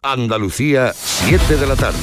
Andalucía, 7 de la tarde.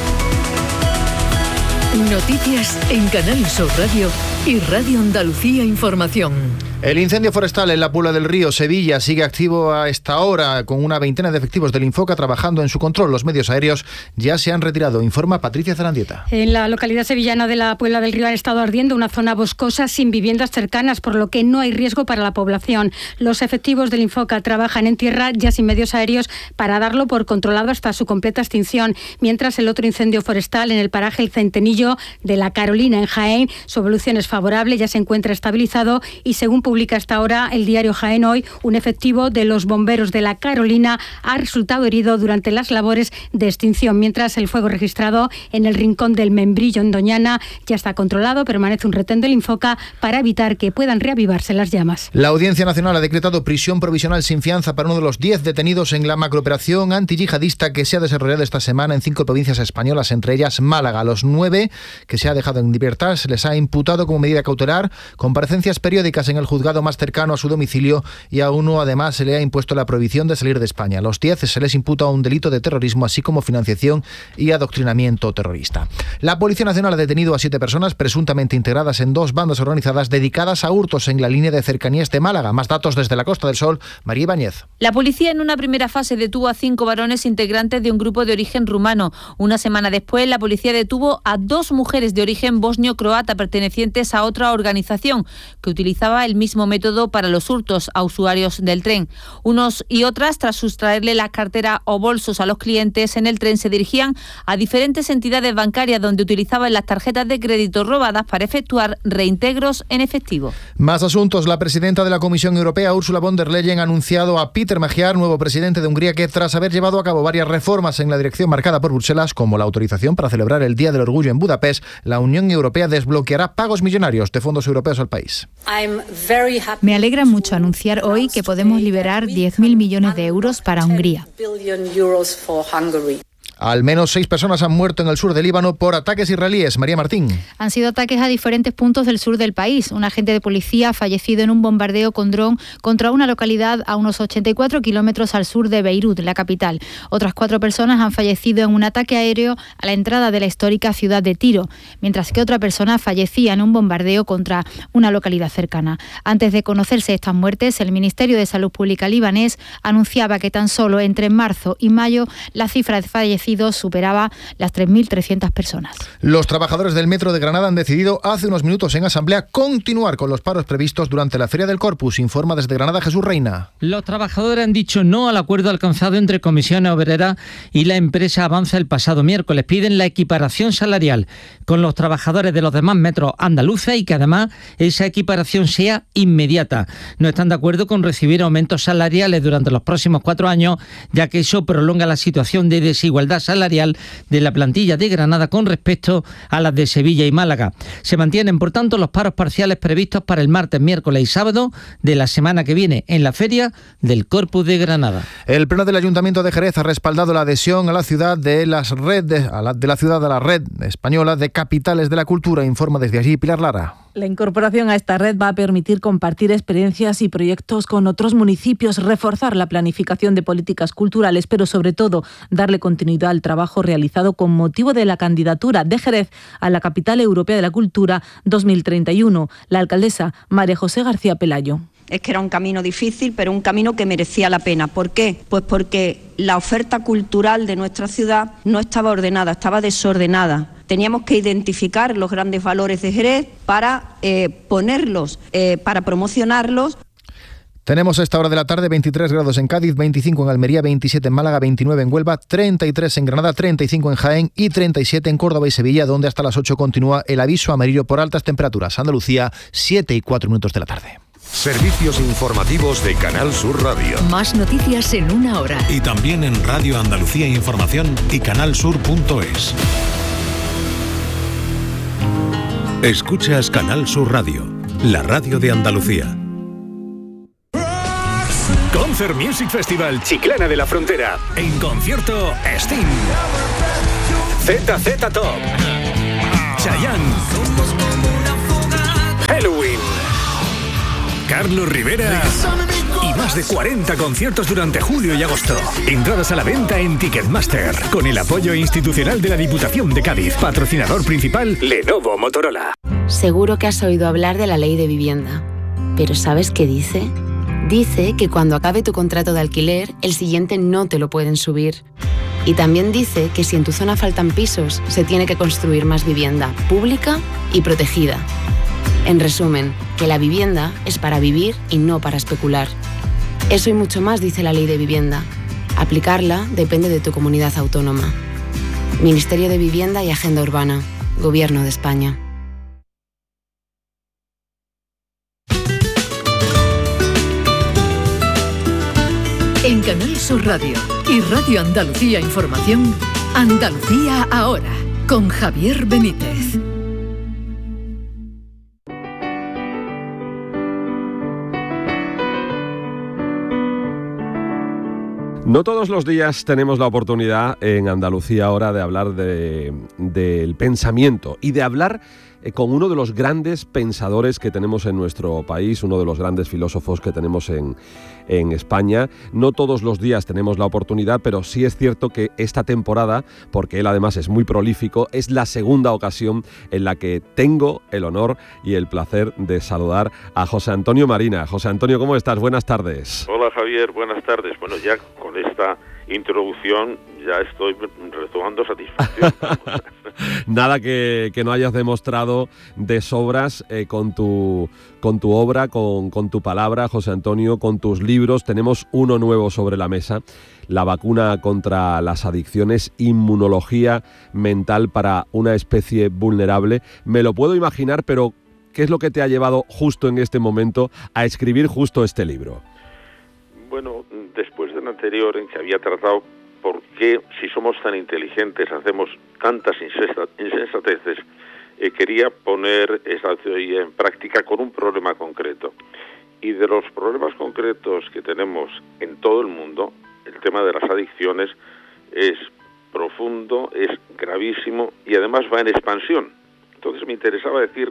Noticias en Canal Sur Radio y Radio Andalucía Información. El incendio forestal en la Puebla del Río, Sevilla, sigue activo a esta hora, con una veintena de efectivos del Infoca trabajando en su control. Los medios aéreos ya se han retirado, informa Patricia Zarandieta. En la localidad sevillana de la Puebla del Río han estado ardiendo una zona boscosa sin viviendas cercanas, por lo que no hay riesgo para la población. Los efectivos del Infoca trabajan en tierra, ya sin medios aéreos, para darlo por controlado hasta su completa extinción, mientras el otro incendio forestal en el paraje El Centenillo de la Carolina, en Jaén, su evolución es favorable, ya se encuentra estabilizado y, según publica hasta ahora el diario Jaén Hoy, un efectivo de los bomberos de la Carolina ha resultado herido durante las labores de extinción, mientras el fuego registrado en el rincón del Membrillo, en Doñana, ya está controlado. Permanece un retén del Infoca para evitar que puedan reavivarse las llamas. La Audiencia Nacional ha decretado prisión provisional sin fianza para uno de los 10 detenidos en la macrooperación antiyihadista que se ha desarrollado esta semana en 5 provincias españolas, entre ellas Málaga. A los 9 que se ha dejado en libertad se les ha imputado como medida cautelar comparecencias periódicas en el juzgado más cercano a su domicilio, y a uno además se le ha impuesto la prohibición de salir de España. A los 10 se les imputa un delito de terrorismo, así como financiación y adoctrinamiento terrorista. La Policía Nacional ha detenido a 7 personas presuntamente integradas en 2 bandas organizadas dedicadas a hurtos en la línea de cercanías de Málaga. Más datos desde la Costa del Sol, María Ibáñez. La policía en una primera fase detuvo a 5 varones integrantes de un grupo de origen rumano. Una semana después, la policía detuvo a 2 mujeres de origen bosnio-croata pertenecientes a otra organización que utilizaba el mismo método para los hurtos a usuarios del tren. Unos y otras, tras sustraerle la cartera o bolsos a los clientes en el tren, se dirigían a diferentes entidades bancarias donde utilizaban las tarjetas de crédito robadas para efectuar reintegros en efectivo. Más asuntos. La presidenta de la Comisión Europea, Ursula von der Leyen, ha anunciado a Peter Magyar, nuevo presidente de Hungría, que tras haber llevado a cabo varias reformas en la dirección marcada por Bruselas, como la autorización para celebrar el Día del Orgullo en Budapest, la Unión Europea desbloqueará pagos millonarios de fondos europeos al país. Me alegra mucho anunciar hoy que podemos liberar 10.000 millones de euros para Hungría. Al menos 6 personas han muerto en el sur del Líbano por ataques israelíes. María Martín. Han sido ataques a diferentes puntos del sur del país. Un agente de policía ha fallecido en un bombardeo con dron contra una localidad a unos 84 kilómetros al sur de Beirut, la capital. Otras 4 personas han fallecido en un ataque aéreo a la entrada de la histórica ciudad de Tiro, mientras que otra persona fallecía en un bombardeo contra una localidad cercana. Antes de conocerse estas muertes, el Ministerio de Salud Pública libanés anunciaba que tan solo entre marzo y mayo la cifra de fallecidos superaba las 3.300 personas. Los trabajadores del Metro de Granada han decidido hace unos minutos en asamblea continuar con los paros previstos durante la Feria del Corpus, informa desde Granada Jesús Reina. Los trabajadores han dicho no al acuerdo alcanzado entre Comisiones Obreras y la empresa Avanza el pasado miércoles. Piden la equiparación salarial con los trabajadores de los demás metros andaluces y que además esa equiparación sea inmediata. No están de acuerdo con recibir aumentos salariales durante los próximos 4 años, ya que eso prolonga la situación de desigualdad salarial de la plantilla de Granada con respecto a las de Sevilla y Málaga. Se mantienen, por tanto, los paros parciales previstos para el martes, miércoles y sábado de la semana que viene en la Feria del Corpus de Granada. El Pleno del Ayuntamiento de Jerez ha respaldado la adhesión a la ciudad de la Red Española de Capitales de la Cultura, informa desde allí Pilar Lara. La incorporación a esta red va a permitir compartir experiencias y proyectos con otros municipios, reforzar la planificación de políticas culturales, pero sobre todo darle continuidad al trabajo realizado con motivo de la candidatura de Jerez a la Capital Europea de la Cultura 2031. La alcaldesa María José García Pelayo. Es que era un camino difícil, pero un camino que merecía la pena. ¿Por qué? Pues porque la oferta cultural de nuestra ciudad no estaba ordenada, estaba desordenada. Teníamos que identificar los grandes valores de Jerez para ponerlos, para promocionarlos. Tenemos a esta hora de la tarde 23 grados en Cádiz, 25 en Almería, 27 en Málaga, 29 en Huelva, 33 en Granada, 35 en Jaén y 37 en Córdoba y Sevilla, donde hasta las 8 continúa el aviso amarillo por altas temperaturas. Andalucía, 7:04 de la tarde. Servicios informativos de Canal Sur Radio. Más noticias en 1 hora. Y también en Radio Andalucía Información y canalsur.es. Escuchas Canal Sur Radio, la radio de Andalucía. Concert Music Festival Chiclana de la Frontera. En concierto, Sting, ZZ Top, Chayanne, Halloween, Carlos Rivera y Más de 40 conciertos durante julio y agosto. Entradas a la venta en Ticketmaster, con el apoyo institucional de la Diputación de Cádiz. Patrocinador principal, Lenovo Motorola. Seguro que has oído hablar de la ley de vivienda. ¿Pero sabes qué dice? Dice que cuando acabe tu contrato de alquiler, el siguiente no te lo pueden subir. Y también dice que si en tu zona faltan pisos, se tiene que construir más vivienda pública y protegida. En resumen, que la vivienda es para vivir y no para especular. Eso y mucho más dice la ley de vivienda. Aplicarla depende de tu comunidad autónoma. Ministerio de Vivienda y Agenda Urbana. Gobierno de España. En Canal Sur Radio y Radio Andalucía Información, Andalucía ahora, con Javier Benítez. No todos los días tenemos la oportunidad en Andalucía ahora de hablar del pensamiento y de hablar con uno de los grandes pensadores que tenemos en nuestro país, uno de los grandes filósofos que tenemos en España. No todos los días tenemos la oportunidad, pero sí es cierto que esta temporada, porque él además es muy prolífico, es la segunda ocasión en la que tengo el honor y el placer de saludar a José Antonio Marina. José Antonio, ¿cómo estás? Buenas tardes. Hola Javier, buenas tardes. Bueno, ya con esta introducción ya estoy retomando satisfacción. Nada que no hayas demostrado de sobras con tu obra, con tu palabra, José Antonio, con tus libros. Tenemos uno nuevo sobre la mesa, La vacuna contra las adicciones, inmunología mental para una especie vulnerable. Me lo puedo imaginar, pero ¿qué es lo que te ha llevado justo en este momento a escribir justo este libro? Bueno, después del anterior en que había tratado por qué, si somos tan inteligentes, hacemos tantas insensateces, quería poner esa teoría en práctica con un problema concreto. Y de los problemas concretos que tenemos en todo el mundo, el tema de las adicciones es profundo, es gravísimo y además va en expansión. Entonces me interesaba decir,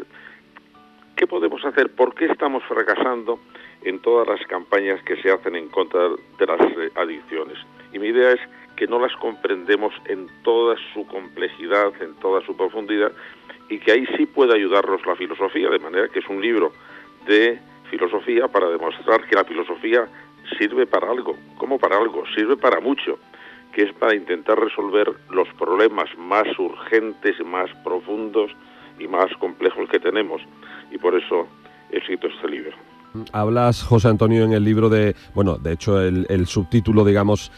¿qué podemos hacer? ¿Por qué estamos fracasando en todas las campañas que se hacen en contra de las adicciones? Y mi idea es que no las comprendemos en toda su complejidad, en toda su profundidad, y que ahí sí puede ayudarnos la filosofía, de manera que es un libro de filosofía para demostrar que la filosofía sirve para algo. ¿Cómo para algo? Sirve para mucho, que es para intentar resolver los problemas más urgentes, más profundos y más complejos que tenemos. Y por eso he escrito este libro. Hablas, José Antonio, en el libro de hecho el subtítulo, digamos,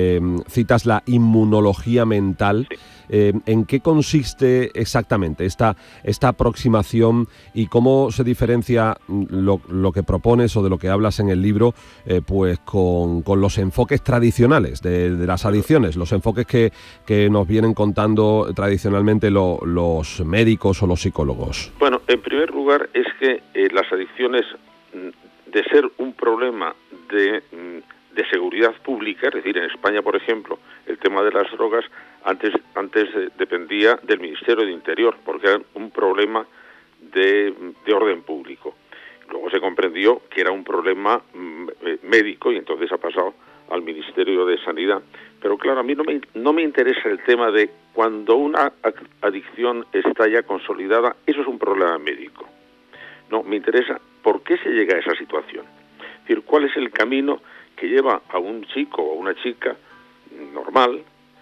citas la inmunología mental. Sí. ¿En qué consiste exactamente esta aproximación y cómo se diferencia lo que propones o de lo que hablas en el libro pues con los enfoques tradicionales de las adicciones, los enfoques que nos vienen contando tradicionalmente los médicos o los psicólogos? Bueno, en primer lugar es que las adicciones, de ser un problema de seguridad pública, es decir, en España, por ejemplo, el tema de las drogas antes dependía del Ministerio de Interior, porque era un problema de orden público. Luego se comprendió que era un problema médico y entonces ha pasado al Ministerio de Sanidad. Pero claro, a mí no me interesa el tema de cuando una adicción está ya consolidada, eso es un problema médico. No, me interesa por qué se llega a esa situación. Es decir, cuál es el camino que lleva a un chico o a una chica normal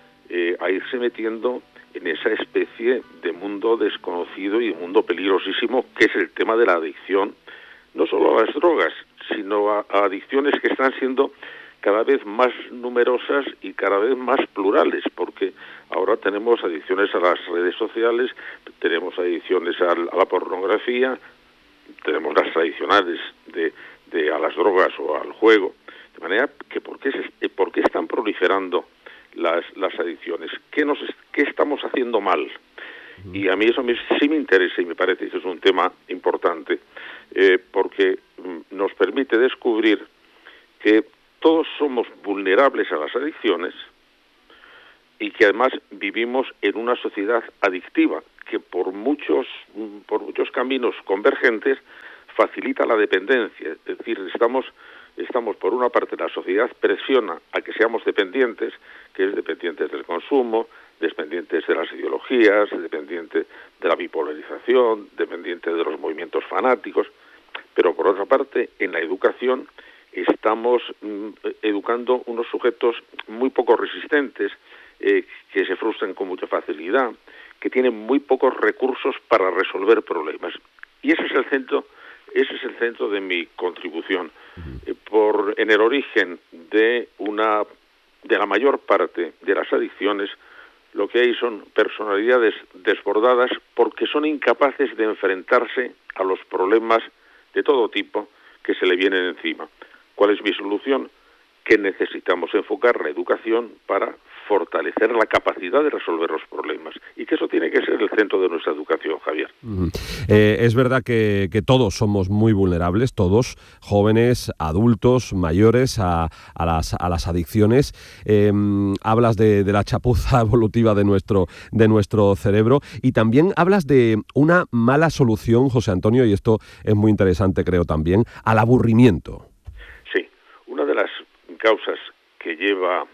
a irse metiendo en esa especie de mundo desconocido y mundo peligrosísimo que es el tema de la adicción, no solo a las drogas, sino a adicciones que están siendo cada vez más numerosas y cada vez más plurales, porque ahora tenemos adicciones a las redes sociales, tenemos adicciones a la pornografía, tenemos las tradicionales de a las drogas o al juego, de manera que ¿por qué están proliferando las adicciones? ¿Qué estamos haciendo mal? Y a mí eso sí me interesa y me parece que es un tema importante, porque nos permite descubrir que todos somos vulnerables a las adicciones y que además vivimos en una sociedad adictiva que por muchos caminos convergentes facilita la dependencia. Es decir, estamos estamos, por una parte, la sociedad presiona a que seamos dependientes, que es dependientes del consumo, dependientes de las ideologías, dependientes de la bipolarización, dependientes de los movimientos fanáticos, pero por otra parte, en la educación estamos educando unos sujetos muy poco resistentes, que se frustran con mucha facilidad, que tienen muy pocos recursos para resolver problemas. Y ese es el centro de mi contribución. En el origen de la mayor parte de las adicciones, lo que hay son personalidades desbordadas porque son incapaces de enfrentarse a los problemas de todo tipo que se le vienen encima. ¿Cuál es mi solución? Que necesitamos enfocar la educación para fortalecer la capacidad de resolver los problemas, y que eso tiene que ser el centro de nuestra educación, Javier. Es verdad que todos somos muy vulnerables, todos, jóvenes, adultos, mayores, a las adicciones. Hablas de la chapuza evolutiva de nuestro cerebro, y también hablas de una mala solución, José Antonio, y esto es muy interesante, creo también, al aburrimiento. Sí, una de las causas que lleva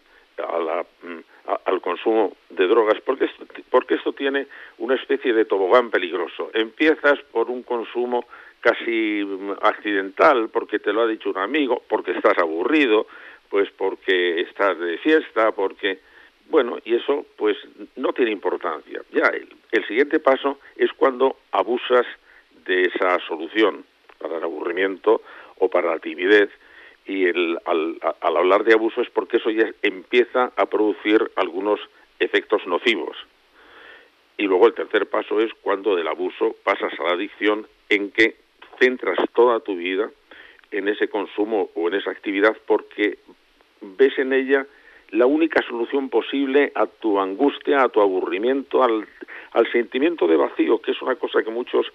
al consumo de drogas, porque esto tiene una especie de tobogán peligroso. Empiezas por un consumo casi accidental, porque te lo ha dicho un amigo, porque estás aburrido, pues porque estás de fiesta, y eso pues no tiene importancia. Ya el siguiente paso es cuando abusas de esa solución para el aburrimiento o para la timidez. Y al hablar de abuso es porque eso ya empieza a producir algunos efectos nocivos. Y luego el tercer paso es cuando del abuso pasas a la adicción, en que centras toda tu vida en ese consumo o en esa actividad porque ves en ella la única solución posible a tu angustia, a tu aburrimiento, al sentimiento de vacío, que es una cosa que muchos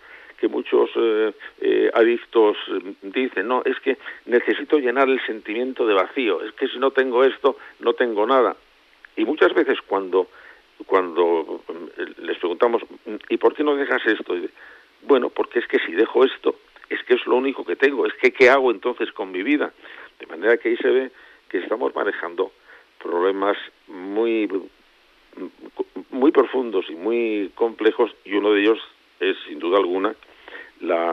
adictos dicen, no, es que necesito llenar el sentimiento de vacío, es que si no tengo esto, no tengo nada. Y muchas veces cuando les preguntamos, ¿y por qué no dejas esto? Y, bueno, porque es que si dejo esto, es que es lo único que tengo, es que ¿qué hago entonces con mi vida? De manera que ahí se ve que estamos manejando problemas muy profundos y muy complejos, y uno de ellos es, sin duda alguna, la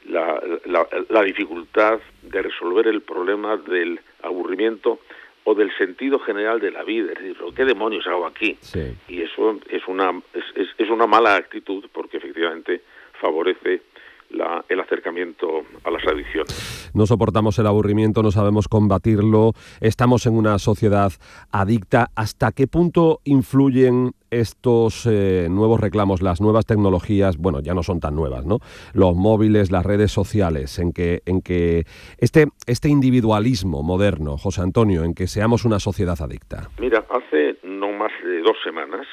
dificultad de resolver el problema del aburrimiento o del sentido general de la vida. Es decir, ¿qué demonios hago aquí? Sí. Y eso es una mala actitud, porque efectivamente favorece el acercamiento a las adicciones. No soportamos el aburrimiento, no sabemos combatirlo, estamos en una sociedad adicta. ¿Hasta qué punto influyen estos nuevos reclamos, las nuevas tecnologías? Bueno, ya no son tan nuevas, ¿no? Los móviles, las redes sociales, en que este individualismo moderno, José Antonio, en que seamos una sociedad adicta. Mira, hace no más de 2 semanas,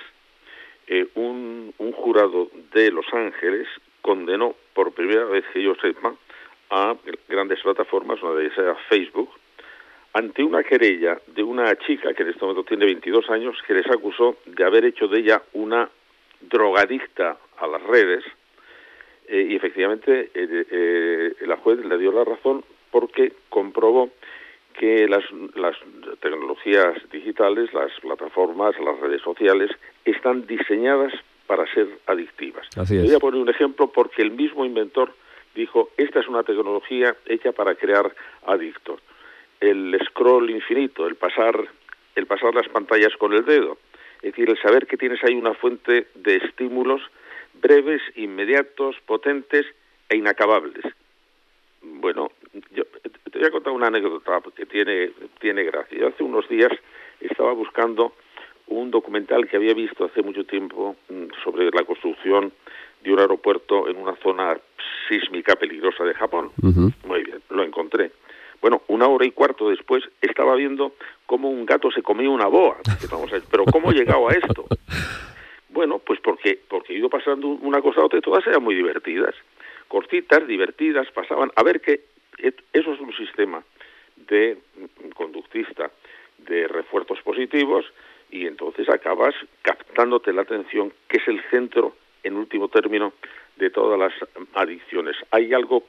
un jurado de Los Ángeles condenó por primera vez que yo sepa a grandes plataformas, una de ellas era Facebook, ante una querella de una chica que en este momento tiene 22 años, que les acusó de haber hecho de ella una drogadicta a las redes, y efectivamente la juez le dio la razón porque comprobó que las tecnologías digitales, las plataformas, las redes sociales, están diseñadas para ser adictivas. Así es. Voy a poner un ejemplo porque el mismo inventor dijo, esta es una tecnología hecha para crear adictos. El scroll infinito, el pasar las pantallas con el dedo, es decir, el saber que tienes ahí una fuente de estímulos breves, inmediatos, potentes e inacabables. Bueno, yo te voy a contar una anécdota que tiene gracia. Yo hace unos días estaba buscando un documental que había visto hace mucho tiempo sobre la construcción de un aeropuerto en una zona sísmica peligrosa de Japón. Uh-huh. Muy bien, lo encontré. Bueno, 1 hora y cuarto después estaba viendo cómo un gato se comía una boa. Pero ¿cómo he llegado a esto? Bueno, pues porque he ido pasando una cosa a otra y todas eran muy divertidas. Cortitas, divertidas, pasaban. A ver, que eso es un sistema de conductista de refuerzos positivos, y entonces acabas captándote la atención, que es el centro, en último término, de todas las adicciones. Hay algo